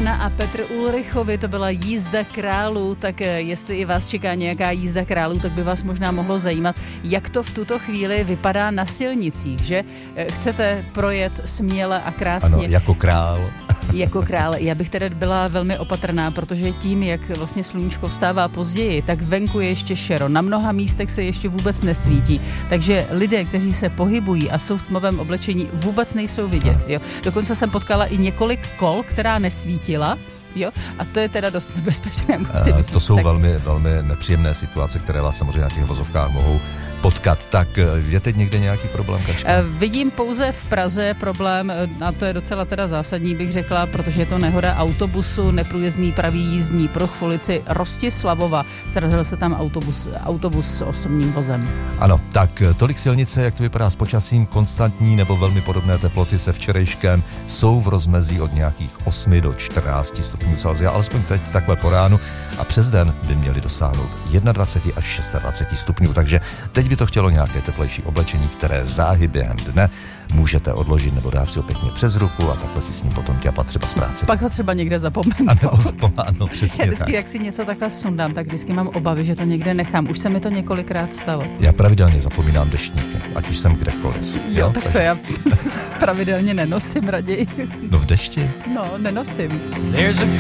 Anna a Petr Ulrichovi, to byla Jízda králů, tak jestli i vás čeká nějaká jízda králů, tak by vás možná mohlo zajímat, jak to v tuto chvíli vypadá na silnicích, že? Chcete projet směle a krásně. Ano, jako král. Jako král. Já bych teda byla velmi opatrná, protože tím, jak vlastně sluníčko vstává později, tak venku je ještě šero. Na mnoha místech se ještě vůbec nesvítí. Takže lidé, kteří se pohybují a jsou v tmavém oblečení, vůbec nejsou vidět. Jo? Dokonce jsem potkala i několik kol, která nesvítila. Jo? A to je teda dost nebezpečné. To jsou velmi, velmi nepříjemné situace, které vás samozřejmě na těch vozovkách mohou potkat. Tak je teď někde nějaký problém, Kačka? Vidím pouze v Praze problém, a to je docela teda zásadní, bych řekla, protože je to nehoda autobusu, neprůjezdný pravý jízdní pruh v ulici Rostislavova. Srazil se tam autobus s osobním vozem. Ano, tak tolik silnice, jak to vypadá s počasím, konstantní nebo velmi podobné teploty se včerejškem jsou v rozmezí od nějakých 8 do 14 stupňů Celsia, alespoň teď takhle po ránu, a přes den by měli dosáhnout 21 až 26 stupňů, takže teď by to chtělo nějaké teplejší oblečení, které záhy během dne můžete odložit nebo dát si ho pěkně přes ruku a takhle si s ním potom těpat třeba z práce. Pak ho třeba někde zapomenout. Ano, přesně. Já vždycky, tak. Jak si něco takhle sundám, tak vždycky mám obavy, že to někde nechám. Už se mi to několikrát stalo. Já pravidelně zapomínám deštníky, ať už jsem kdekoliv. Jo, tak to já pravidelně nenosím raději. No v dešti? No, nenosím.